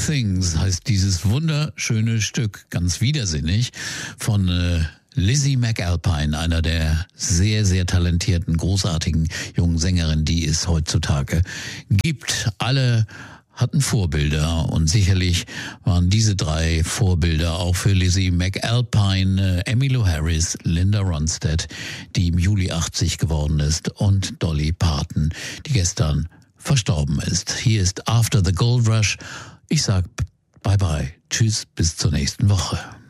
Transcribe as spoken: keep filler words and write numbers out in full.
Things heißt dieses wunderschöne Stück, ganz widersinnig, von äh, Lizzie McAlpine, einer der sehr, sehr talentierten, großartigen jungen Sängerinnen, die es heutzutage gibt. Alle hatten Vorbilder und sicherlich waren diese drei Vorbilder auch für Lizzie McAlpine, Emmylou Harris, Linda Ronstadt, die im Juli achtzig geworden ist, und Dolly Parton, die gestern verstorben ist. Hier ist After the Gold Rush. Ich sag bye bye, tschüss, bis zur nächsten Woche.